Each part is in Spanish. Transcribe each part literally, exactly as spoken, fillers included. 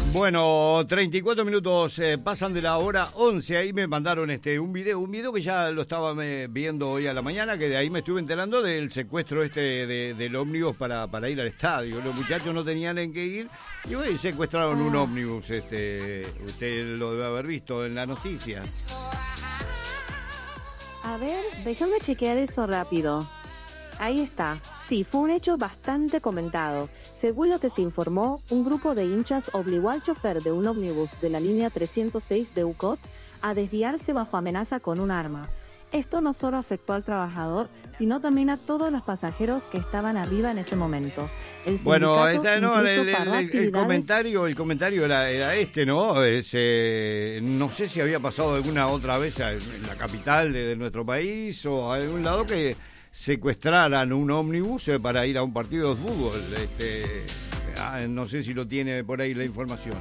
Bueno, treinta y cuatro minutos eh, pasan de la hora once. Ahí me mandaron este un video, un video que ya lo estaba me, viendo hoy a la mañana, que de ahí me estuve enterando del secuestro este de, del ómnibus para, para ir al estadio. Los muchachos no tenían en qué ir y bueno, secuestraron un ómnibus. Este, usted lo debe haber visto en las noticias. A ver, déjame chequear eso rápido. Ahí está. Sí, fue un hecho bastante comentado. Según lo que se informó, un grupo de hinchas obligó al chofer de un ómnibus de la línea trescientos seis de U C O T a desviarse bajo amenaza con un arma. Esto no solo afectó al trabajador, sino también a todos los pasajeros que estaban arriba en ese momento. El bueno, esta, no, el, el, el, el comentario, el comentario era, era este, ¿no? Es, eh, no sé si había pasado alguna otra vez en la capital de, de nuestro país o a algún lado que secuestraran un ómnibus para ir a un partido de fútbol. Este, ah, no sé si lo tiene por ahí la información.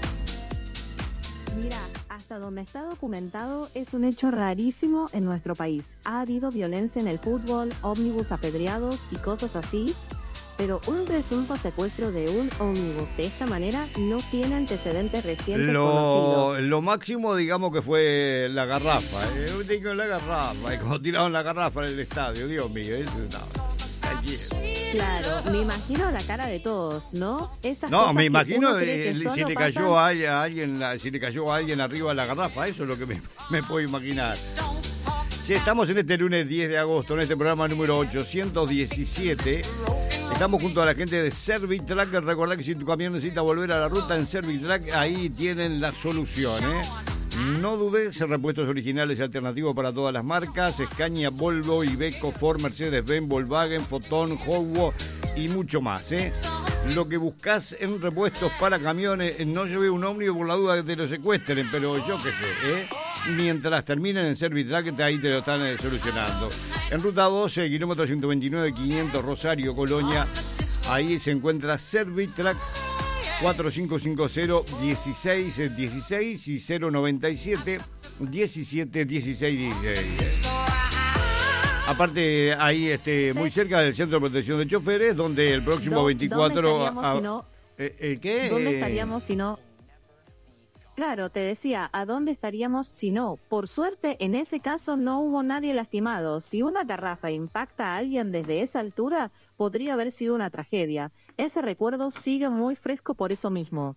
Mira, hasta donde está documentado es un hecho rarísimo en nuestro país. Ha habido violencia en el fútbol, ómnibus apedreados y cosas así, pero un presunto secuestro de un ómnibus de esta manera no tiene antecedentes recientes lo, conocidos. Lo máximo, digamos, que fue la garrafa. ¿eh? Tengo la garrafa, y como tiraron la garrafa en el estadio, Dios mío. Eso, no, claro, me imagino la cara de todos, ¿no? Esas no, cosas me que imagino uno cree que si solo le pasan... cayó a alguien, si le cayó a alguien arriba de la garrafa, eso es lo que me, me puedo imaginar. Sí, estamos en este lunes diez de agosto, en este programa número ochocientos diecisiete. Estamos junto a la gente de Servitrack. Recordá que si tu camión necesita volver a la ruta en Servitrack, ahí tienen la solución, ¿eh? No dudes, repuestos originales y alternativos para todas las marcas: Scania, Volvo, Iveco, Ford, Mercedes-Benz, Volkswagen, Foton, Howo y mucho más, ¿eh? Lo que buscás en repuestos para camiones, no lleve un ómnibus por la duda que te lo secuestren, pero yo qué sé, ¿eh? Mientras terminen en Servitrack, ahí te lo están eh, solucionando. En ruta doce, kilómetro ciento veintinueve, quinientos, Rosario, Colonia, ahí se encuentra Servitrack. Cuatro cinco cinco cero, dieciséis dieciséis y cero noventa y siete, diecisiete, dieciséis, dieciséis. Aparte, ahí este, muy cerca del Centro de Protección de Choferes, donde el próximo veinticuatro... ¿Dónde estaríamos, a, si no, eh, eh, ¿qué? ¿Dónde estaríamos si no...? Claro, te decía, ¿a dónde estaríamos si no? Por suerte, en ese caso no hubo nadie lastimado. Si una garrafa impacta a alguien desde esa altura, podría haber sido una tragedia. Ese recuerdo sigue muy fresco por eso mismo.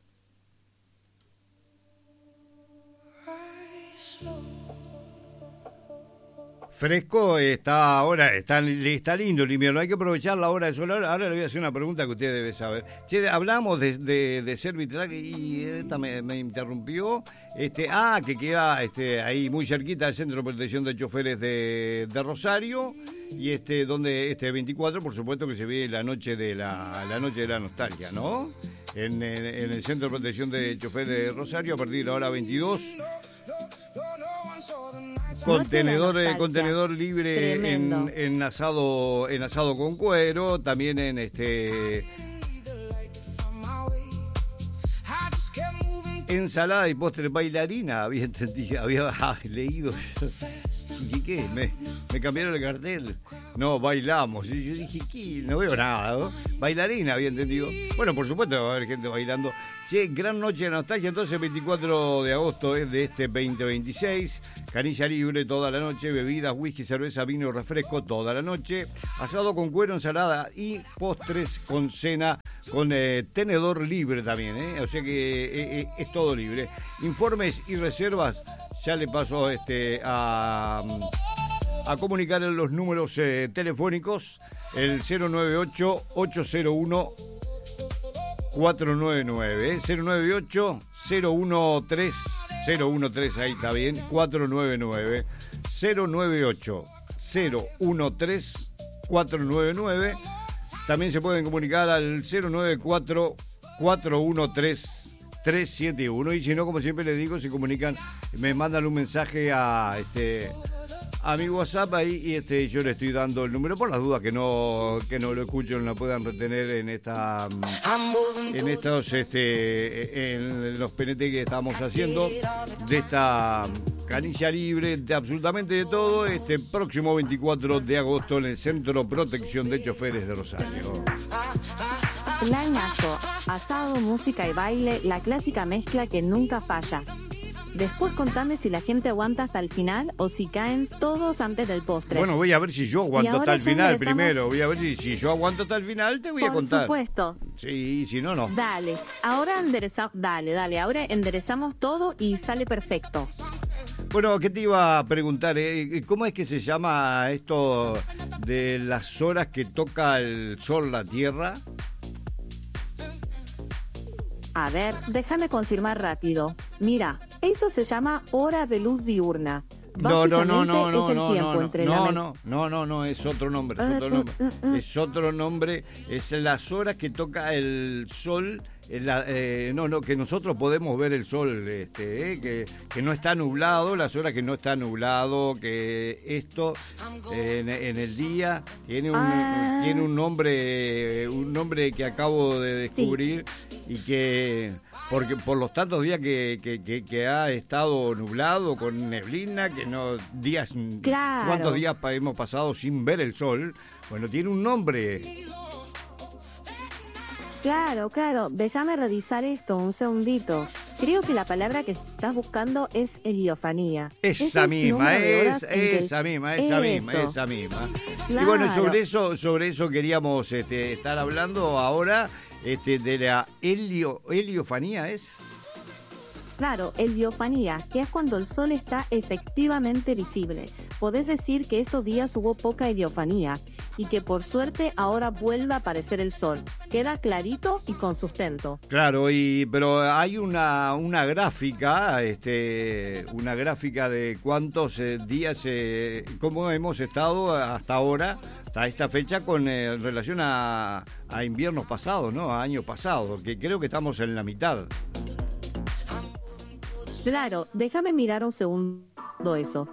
Fresco está ahora, está, está lindo el invierno, hay que aprovechar la hora de sol. Ahora, ahora le voy a hacer una pregunta que usted debe saber. Che, hablamos de, de, de Servitrack y esta me, me interrumpió. Este, ah, que queda este, ahí muy cerquita del Centro de Protección de Choferes de, de Rosario, y este, donde este veinticuatro, por supuesto que se ve la noche de la, la noche de la nostalgia, ¿no? En, en, en el Centro de Protección de Choferes de Rosario, a partir de la hora veintidós. Contenedor, eh, contenedor libre en, en asado, en asado con cuero, también en este ensalada y postre bailarina, había entendido, había ah, leído. ¿Y qué? Me, me cambiaron el cartel. No, bailamos. Y yo dije, ¿qué? No veo nada, ¿no? Bailarina, había entendido. Bueno, por supuesto va a haber gente bailando. Che, gran noche de nostalgia, entonces veinticuatro de agosto es de este veinte veintiséis. Canilla libre toda la noche, bebidas, whisky, cerveza, vino, refresco toda la noche. Asado con cuero, ensalada y postres con cena, con eh, tenedor libre también, ¿eh? O sea que eh, eh, es todo libre. Informes y reservas, ya le paso este a, a comunicar en los números eh, telefónicos, el cero nueve ocho, ocho cero uno, cuatro nueve nueve, ¿eh? cero nueve ocho, cero uno tres, cero uno tres, ahí está bien, cuatro nueve nueve, cero nueve ocho, cero uno tres, cuatro nueve nueve. También se pueden comunicar al cero nueve cuatro, cuatro uno tres, tres siete uno, y si no, como siempre les digo, se comunican, me mandan un mensaje a este a mi WhatsApp ahí, y este yo le estoy dando el número por las dudas que no que no lo escuchen, no lo puedan retener en esta en estos este en los P N T que estamos haciendo de esta canilla libre de absolutamente de todo, este próximo veinticuatro de agosto en el Centro Protección de Choferes de Rosario. Plañazo. asado, música y baile, la clásica mezcla que nunca falla. Después contame si la gente aguanta hasta el final o si caen todos antes del postre. Bueno, voy a ver si yo aguanto hasta el final enderezamos... primero. Voy a ver si, si yo aguanto hasta el final, te voy Por a contar. Por supuesto. Sí, si no, no. Dale, ahora enderezamos, dale, dale, ahora enderezamos todo y sale perfecto. Bueno, ¿qué te iba a preguntar? Eh? ¿Cómo es que se llama esto de las horas que toca el sol la tierra? A ver, déjame confirmar rápido. Mira, eso se llama hora de luz diurna. No, no, no, no, no, es el no, tiempo no, entre no, la... no, no, no, no, es otro nombre, es otro nombre, es otro nombre, es las horas que toca el sol, la, eh, no, no, que nosotros podemos ver el sol, este, eh, que, que no está nublado, las horas que no está nublado, que esto eh, en, en el día tiene un, ah. tiene un nombre, un nombre que acabo de descubrir sí. y que porque por los tantos días que, que, que, que ha estado nublado con neblina, que no días, claro. cuántos días hemos pasado sin ver el sol, bueno, tiene un nombre. Claro, claro, déjame revisar esto un segundito. Creo que la palabra que estás buscando es heliofanía. Esa es misma, es, que... esa misma, esa eso. misma, esa misma. Claro. Y bueno, sobre eso, sobre eso queríamos este, estar hablando ahora, este, de la helio, heliofanía, ¿es? Claro, heliofanía, que es cuando el sol está efectivamente visible. Podés decir que estos días hubo poca heliofanía y que por suerte ahora vuelve a aparecer el sol. Queda clarito y con sustento. Claro, y pero hay una una gráfica, este, una gráfica de cuántos eh, días, eh, cómo hemos estado hasta ahora, hasta esta fecha, con eh, relación a, a inviernos pasados, ¿no? A años pasados, que creo que estamos en la mitad. Claro, déjame mirar un segundo eso.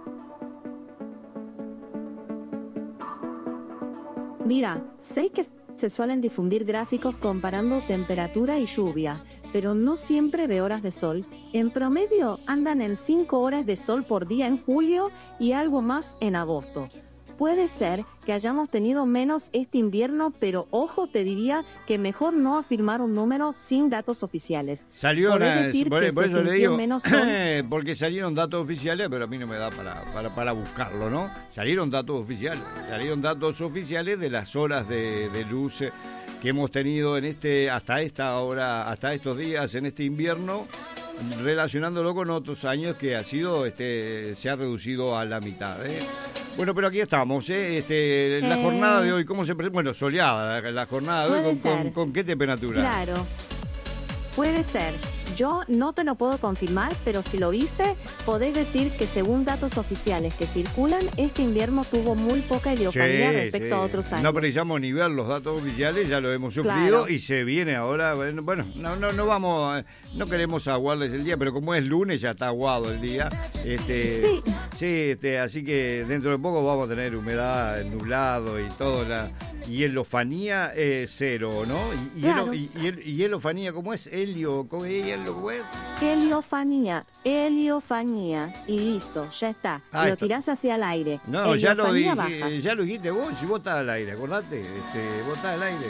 Mira, sé que se suelen difundir gráficos comparando temperatura y lluvia, pero no siempre de horas de sol. En promedio andan en cinco horas de sol por día en julio y algo más en agosto. Puede ser que hayamos tenido menos este invierno, pero ojo, te diría que mejor no afirmar un número sin datos oficiales. Salió una, decir por, que por se eso le digo, menos sol. porque salieron datos oficiales, pero a mí no me da para, para, para buscarlo, ¿no? Salieron datos oficiales, salieron datos oficiales de las horas de, de luz que hemos tenido en este, hasta esta hora, hasta estos días en este invierno, relacionándolo con otros años que ha sido, este, se ha reducido a la mitad, ¿eh? Bueno, pero aquí estamos, ¿eh? Este, la eh, jornada de hoy, ¿cómo se presenta? Bueno, soleada la, la jornada de hoy, ¿con, con, ¿con qué temperatura? Claro, puede ser. Yo no te lo puedo confirmar, pero si lo viste, podés decir que según datos oficiales que circulan, este invierno tuvo muy poca heliofanía sí, respecto sí. a otros años. No precisamos ni ver los datos oficiales, ya lo hemos sufrido claro. y se viene ahora, bueno, no no no vamos, no queremos aguarles el día, pero como es lunes ya está aguado el día. Este, sí. Sí, este, así que dentro de poco vamos a tener humedad, nublado y todo la... Y heliofanía eh, cero, ¿no? Y, claro. y, y, y heliofanía, ¿cómo es? Helio, ¿cómo es? ¿Cómo es? Heliofanía, heliofanía. Y listo, ya está. Ah, lo está. tirás hacia el aire. No, ya lo, di, ya lo dijiste vos, si vos estás al aire, acordate, este, vos estás al aire.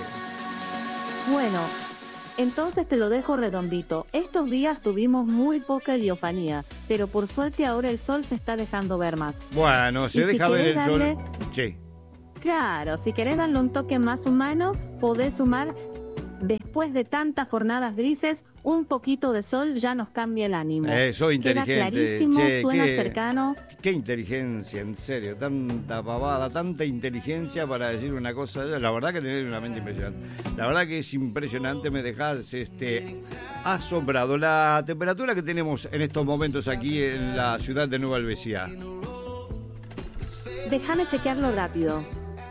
Bueno, entonces te lo dejo redondito. Estos días tuvimos muy poca heliofanía, pero por suerte ahora el sol se está dejando ver más. Bueno, se y deja si ver el darle... sol. Sí. Claro, si querés darle un toque más humano, podés sumar, después de tantas jornadas grises, un poquito de sol ya nos cambia el ánimo. Eh, soy inteligente. Queda clarísimo, che, suena qué, cercano. Qué inteligencia, en serio, tanta pavada, tanta inteligencia para decir una cosa. La verdad que tenés una mente impresionante. La verdad que es impresionante, me dejás este, asombrado. La temperatura que tenemos en estos momentos aquí en la ciudad de Nueva Helvecia. Déjame chequearlo rápido.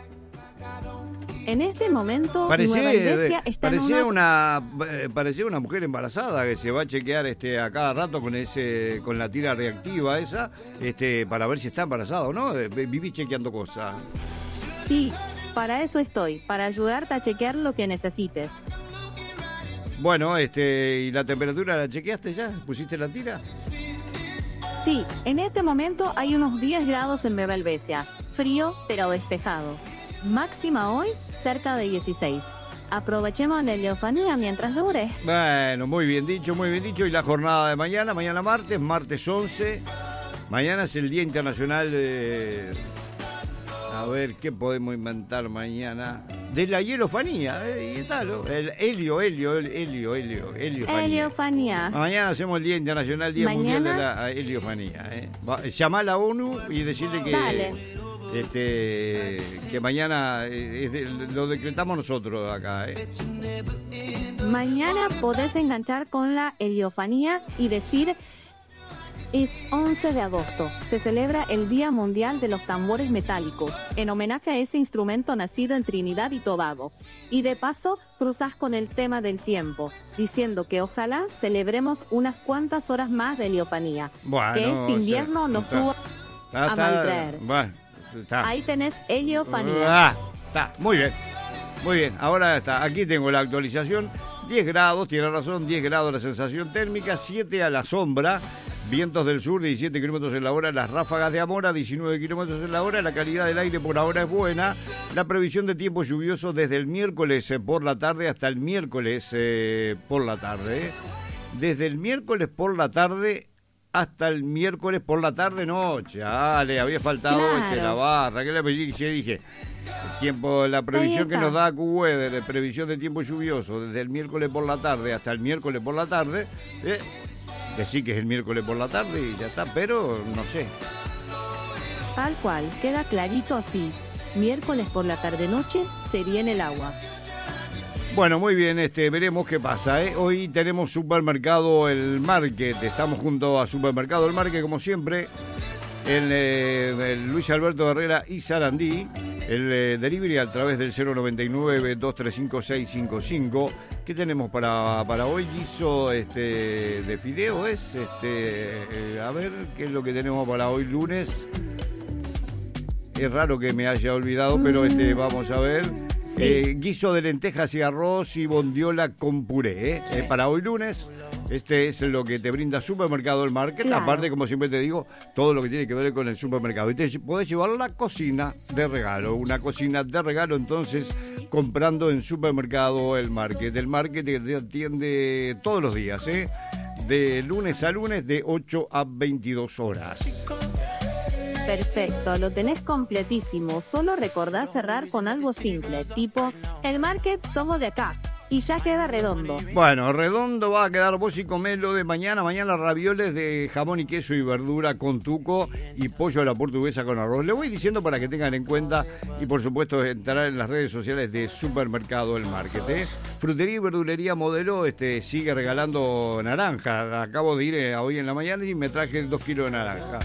En este momento, parecía, Nueva Helvecia está parecía en unas... una eh, parecía una mujer embarazada que se va a chequear este a cada rato con ese con la tira reactiva esa, este para ver si está embarazada o no. Viví chequeando cosas. Sí, para eso estoy, para ayudarte a chequear lo que necesites. Bueno, este, ¿y la temperatura la chequeaste ya? ¿Pusiste la tira? Sí, en este momento hay unos diez grados en Nueva Helvecia. Frío, pero despejado. Máxima hoy, cerca de dieciséis. Aprovechemos la heliofanía mientras dure. Bueno, muy bien dicho, muy bien dicho. Y la jornada de mañana, mañana martes, martes once. Mañana es el Día Internacional de... A ver, ¿qué podemos inventar mañana? De la hielofanía, ¿eh? Y tal, ¿no? El helio, helio, el helio, helio, heliofanía. Heliofanía. Mañana hacemos el Día Internacional, Día ¿Mañana? Mundial de la heliofanía. ¿eh? Llamá a la ONU y decirle que... Dale. Este, que mañana eh, es de- lo decretamos nosotros acá, ¿eh? Mañana podés enganchar con la heliofanía y decir... Es once de agosto. Se celebra el Día Mundial de los Tambores Metálicos, en homenaje a ese instrumento nacido en Trinidad y Tobago. Y de paso, cruzás con el tema del tiempo, diciendo que ojalá celebremos unas cuantas horas más de heliofanía. Bueno, que este o sea, invierno nos está- tuvo Está- a está- maltraer. Bueno, está. Ahí tenés heliofanía. Ah, está, muy bien. Muy bien, ahora está. Aquí tengo la actualización. diez grados, tiene razón, diez grados la sensación térmica, siete a la sombra. Vientos del sur, diecisiete kilómetros en la hora. Las ráfagas de Amora, diecinueve kilómetros en la hora. La calidad del aire por ahora es buena. La previsión de tiempo lluvioso desde el miércoles eh, por la tarde hasta el miércoles eh, por la tarde. Desde el miércoles por la tarde hasta el miércoles por la tarde noche. Ah, le había faltado Claro. este, la barra. ¿Qué le dije? dije? El tiempo, la previsión que está. nos da Q-Weather, de previsión de tiempo lluvioso desde el miércoles por la tarde hasta el miércoles por la tarde. Eh, Decir que es el miércoles por la tarde y ya está, pero no sé. Tal cual, queda clarito así. Miércoles por la tarde-noche se viene el agua. Bueno, muy bien, este, veremos qué pasa, ¿eh? Hoy tenemos Supermercado El Market, estamos junto a Supermercado El Market, como siempre, en eh, el Luis Alberto Herrera y Sarandí, el eh, delivery a través del cero noventa y nueve, dos tres cinco, seis cinco cinco. ¿Qué tenemos para, para hoy? Guiso este, de fideo es, este, eh, a ver, ¿qué es lo que tenemos para hoy lunes? Es raro que me haya olvidado, pero este, vamos a ver. Sí. Eh, guiso de lentejas y arroz y bondiola con puré, ¿eh? Eh, para hoy lunes. Este es lo que te brinda Supermercado El Market. Claro. Aparte, como siempre te digo, todo lo que tiene que ver con el supermercado. Y te podés llevar la cocina de regalo. Una cocina de regalo, entonces, comprando en Supermercado El Market. El Market te atiende todos los días, ¿eh? De lunes a lunes, de ocho a veintidós horas. Perfecto, lo tenés completísimo. Solo recordá cerrar con algo simple, tipo, el market somos de acá. Y ya queda redondo. Bueno, redondo va a quedar vos y comelo de mañana. Mañana ravioles de jamón y queso y verdura con tuco y pollo a la portuguesa con arroz. Le voy diciendo para que tengan en cuenta y por supuesto entrar en las redes sociales de Supermercado El Market, ¿eh? Frutería y verdulería Modelo este, sigue regalando naranja. Acabo de ir eh, hoy en la mañana y me traje dos kilos de naranja.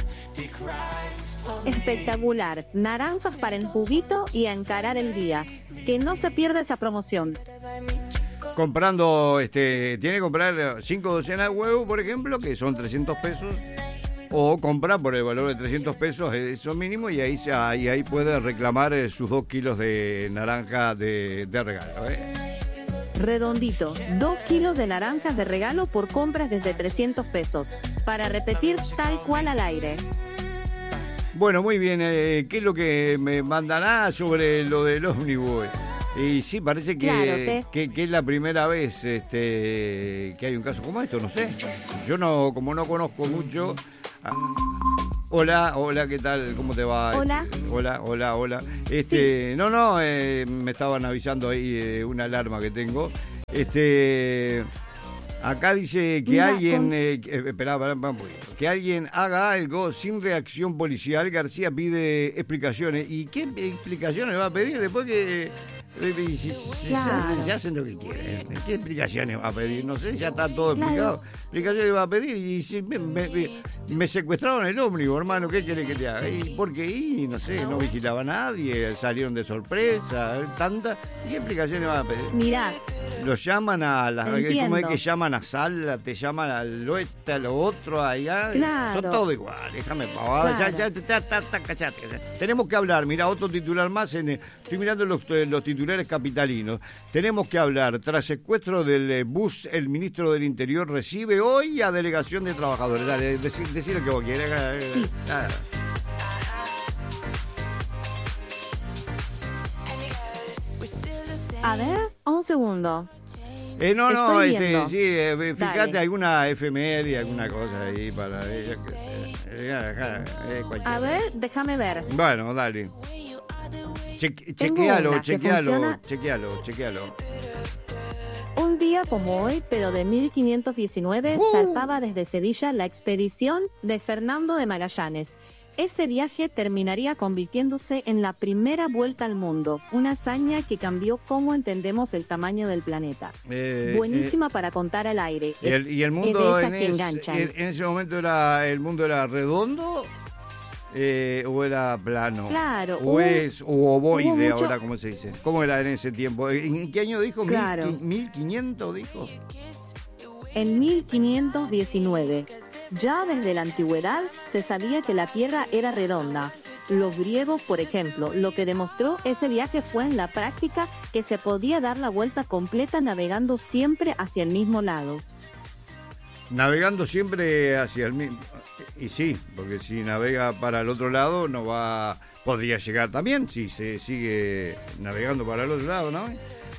Espectacular. Naranjas para el juguito y a encarar el día. Que no se pierda esa promoción. Comprando, este, tiene que comprar cinco docenas de huevos, por ejemplo, que son trescientos pesos. O comprar por el valor de trescientos pesos, eso mínimo, y ahí, se- y ahí puede reclamar eh, sus dos kilos de naranja de, de regalo, ¿eh? Redondito. Dos kilos de naranjas de regalo por compras desde trescientos pesos. Para repetir tal cual al aire. Bueno, muy bien, eh, ¿qué es lo que me mandará sobre lo del ómnibus? Y sí, parece que, Claro, sí. que, que es la primera vez este, que hay un caso como esto, no sé. Yo no, como no conozco mucho... ah, hola, hola, ¿qué tal? ¿Cómo te va? Hola. Este, hola, hola, hola. Este, no, no, eh, me estaban avisando ahí eh, una alarma que tengo. Este... Acá dice que Mira, alguien, con- eh, que, espera, espera, espera un poquito. Que alguien haga algo sin reacción policial. García pide explicaciones. ¿Y qué explicaciones va a pedir después que eh, si- si- si- Claro. se hacen lo que quieren? ¿Qué explicaciones va a pedir? No sé, ya está todo Claro. explicado. Explicaciones va a pedir y si me, me- me- me secuestraron el ómnibus, hermano, ¿qué quiere que te haga? ¿Y por qué? Y no sé, no vigilaba a nadie, salieron de sorpresa, tanta. ¿Qué explicaciones va a pedir? Mirá, Los llaman a las... ¿Cómo es Entiendo. que llaman a sala? Te llaman al oeste, a lo otro, allá. Claro. Son todo igual, déjame pavada. Claro. Ya, ya, ya, ya, ya, callate, callate. Tenemos que hablar, mira, otro titular más. En, eh, estoy mirando los, eh, los titulares capitalinos. Tenemos que hablar, tras secuestro del eh, bus, el ministro del Interior recibe hoy a delegación de trabajadores. Dale, decir, decir lo que vos quieras. eh, Sí. ah. a ver. Un segundo. Eh, no, no, Estoy este, viendo. sí, eh, fíjate Dale. alguna efeméride, alguna cosa ahí para... Eh, eh, eh, eh, cualquiera. A ver, déjame ver. Bueno, dale. Che, Tengo chequealo, una que chequealo, funciona- chequealo, chequealo. Un día como hoy, pero de mil quinientos diecinueve, Uh. zarpaba desde Sevilla la expedición de Fernando de Magallanes. Ese viaje terminaría convirtiéndose en la primera vuelta al mundo, una hazaña que cambió cómo entendemos el tamaño del planeta. Eh, Buenísima para contar al aire. eh, y, el, y el Es mundo de esas en, que es- enganchan. en, en ese momento era el mundo era redondo eh, o era plano. Claro, O hubo- es o ovoide hubo mucho- ahora, ¿cómo se dice? ¿Cómo era en ese tiempo? ¿En qué año dijo? Mil- Claro. ¿mil quinientos dijo? En mil quinientos diecinueve. Ya desde la antigüedad se sabía que la Tierra era redonda. Los griegos, por ejemplo, lo que demostró ese viaje fue en la práctica que se podía dar la vuelta completa navegando siempre hacia el mismo lado. Navegando siempre hacia el mismo. Y sí, porque si navega para el otro lado no va, podría llegar también si se sigue navegando para el otro lado, ¿no?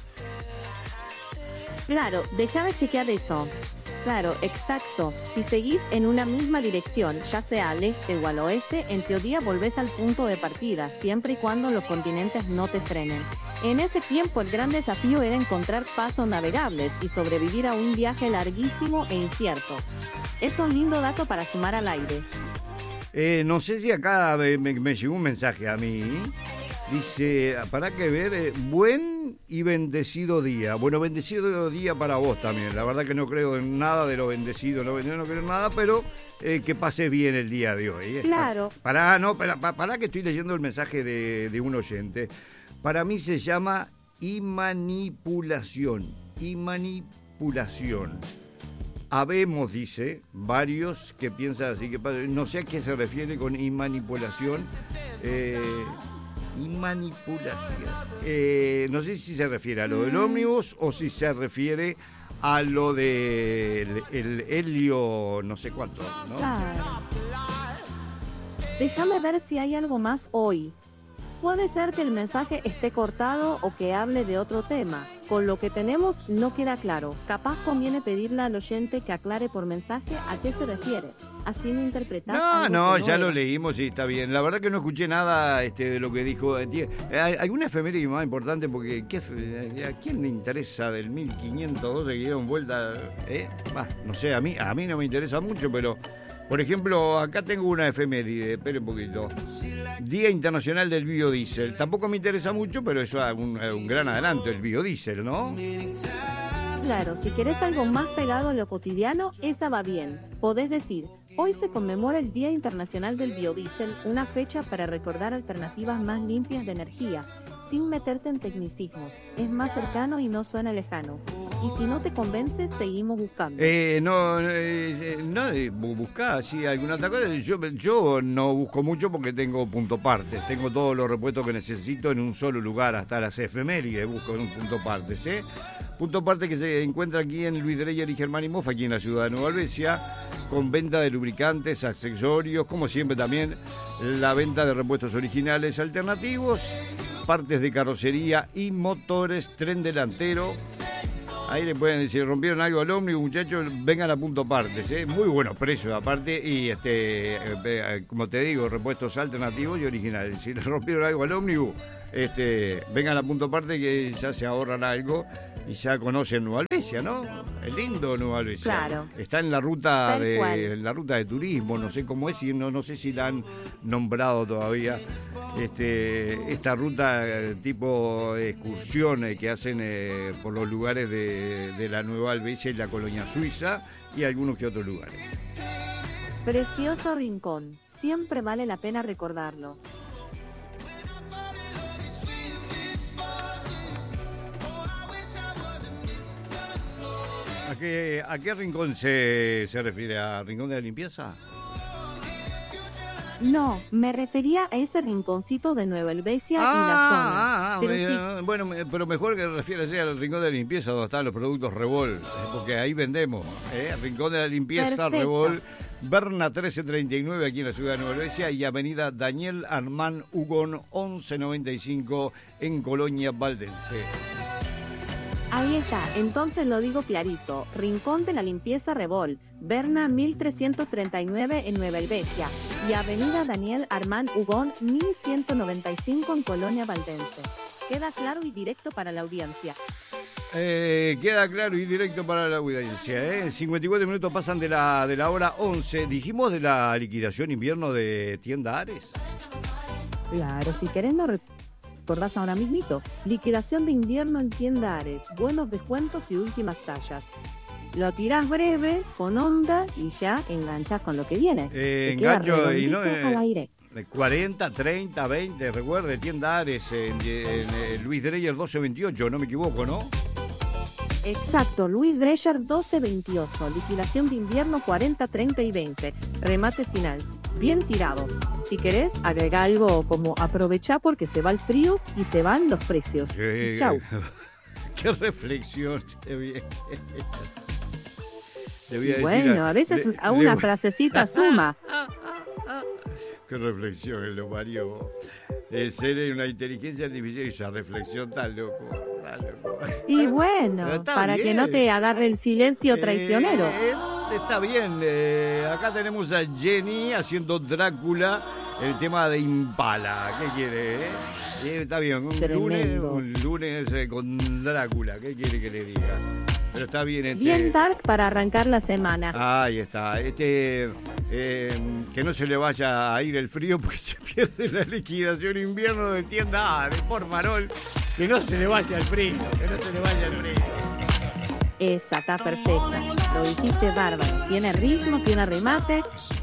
Claro, déjame chequear eso. Claro, exacto. Si seguís en una misma dirección, ya sea al este o al oeste, en teoría volvés al punto de partida, siempre y cuando los continentes no te frenen. En ese tiempo el gran desafío era encontrar pasos navegables y sobrevivir a un viaje larguísimo e incierto. Es un lindo dato para sumar al aire. Eh, no sé si acá me, me- me llegó un mensaje a mí. Dice, para que ver, eh, buen y bendecido día. Bueno, bendecido día para vos también. La verdad que no creo en nada de lo bendecido, lo bendecido no creo en nada, pero eh, que pase bien el día de hoy. ¿eh? Claro. Pará, no, pará, pa- pará que estoy leyendo el mensaje de, de un oyente. Para mí se llama imanipulación. Imanipulación. Habemos, dice, varios que piensan así que pasa. No sé a qué se refiere con imanipulación. Eh, imanipulación. Eh, no sé si se refiere a lo del ómnibus o si se refiere a lo del el helio no sé cuánto, ¿no? Claro. Déjame ver si hay algo más hoy. Puede ser que el mensaje esté cortado o que hable de otro tema. Con lo que tenemos no queda claro. Capaz conviene pedirle al oyente que aclare por mensaje a qué se refiere. Así no interpretar. No, algo no, que ya lo era. leímos y está bien. La verdad que no escuché nada este, de lo que dijo. Eh, ¿Hay alguna efeméride más importante? Porque ¿qué, efe- ¿a quién le interesa del mil quinientos doce que dieron vuelta? ¿Eh? Bah, no sé, a mí, a mí no me interesa mucho, pero... Por ejemplo, acá tengo una efeméride, espere un poquito. Día Internacional del Biodiesel. Tampoco me interesa mucho, pero eso es un, un gran adelanto, el biodiesel, ¿no? Claro, si querés algo más pegado a lo cotidiano, esa va bien. Podés decir, hoy se conmemora el Día Internacional del Biodiesel, una fecha para recordar alternativas más limpias de energía, sin meterte en tecnicismos. Es más cercano y no suena lejano. Y si no te convence, seguimos buscando. Eh, no, eh, no eh, bu- buscá así alguna otra cosa. Yo, yo no busco mucho porque tengo punto partes. Tengo todos los repuestos que necesito en un solo lugar, hasta las efemérides busco en un punto partes, ¿eh? Punto parte que se encuentra aquí en Luis Dreyer y Germán y Moff, aquí en la ciudad de Nueva Albesia, con venta de lubricantes, accesorios, como siempre también la venta de repuestos originales alternativos, partes de carrocería y motores, tren delantero. Ahí le pueden decir, rompieron algo al ómnibus, muchachos, vengan a punto partes, ¿eh? Muy buenos precios aparte y este, eh, como te digo, repuestos alternativos y originales. Si le rompieron algo al ómnibus, este, vengan a punto parte que ya se ahorran algo y ya conocen Nueva Albesia, ¿no? Es lindo Nueva Albesia. Claro. Está en la ruta Tal de cual. en la ruta de turismo, no sé cómo es y no, no sé si la han nombrado todavía. Este, esta ruta eh, tipo de excursiones que hacen eh, por los lugares de, de la Nueva Albesia y la colonia suiza y algunos que otros lugares. Precioso rincón. Siempre vale la pena recordarlo. ¿A qué, a qué rincón se, se refiere? ¿A rincón de la limpieza? No, me refería a ese rinconcito de Nueva Helvecia y la Ah, zona. ah, ah, Pero eh, sí, bueno, me- pero mejor que refiérase al rincón de la limpieza donde están los productos Revol, eh, porque ahí vendemos, ¿eh? Rincón de la limpieza, Perfecto. Revol, Berna trece treinta y nueve aquí en la ciudad de Nueva Helvecia y avenida Daniel Armán Ugón once noventa y cinco en Colonia Valdense. Ahí está, entonces lo digo clarito. Rincón de la Limpieza Revol, Berna mil trescientos treinta y nueve en Nueva Helvecia y Avenida Daniel Armand Hugón mil ciento noventa y cinco en Colonia Valdense. Queda claro y directo para la audiencia. Eh, queda claro y directo para la audiencia, ¿eh? cincuenta y cuatro minutos pasan de la, de la hora once. Dijimos de la liquidación invierno de Tienda Ares. Claro, si querés lo recordás ahora mismito. Liquidación de invierno en Tienda Ares. Buenos descuentos y últimas tallas. Lo tirás breve, con onda y ya enganchás con lo que viene. Eh, engancho y no... Eh, al aire. cuarenta, treinta, veinte, recuerde, Tienda Ares en, en, en Luis Dreyer doce veintiocho, no me equivoco, ¿no? Exacto, Luis Dreyer doce veintiocho, liquidación de invierno cuarenta, treinta y veinte, remate final, bien tirado. Si querés, agrega algo como aprovechá porque se va el frío y se van los precios. Sí, Chau. Qué reflexión, qué bien. Bueno, a, a veces le, a una le... frasecita suma. Qué reflexión el lo parió. De ser una inteligencia artificial y esa reflexión tan loco, tan loco. Y bueno, para bien. Que no te agarre el silencio traicionero. Eh, está bien. Eh, acá tenemos a Jenny haciendo Drácula, el tema de Impala. ¿Qué quiere? Eh? Eh, está bien, un Tremendo. lunes, un lunes eh, con Drácula. ¿Qué quiere que le diga? Pero está bien este... Bien dark para arrancar la semana. Ahí está. Este, eh, que no se le vaya a ir el frío porque se pierde la liquidación invierno de Tienda Ares. Por Marol, que no se le vaya el frío, que no se le vaya el frío. Esa está perfecta. Lo dijiste bárbaro. Tiene ritmo, tiene remate.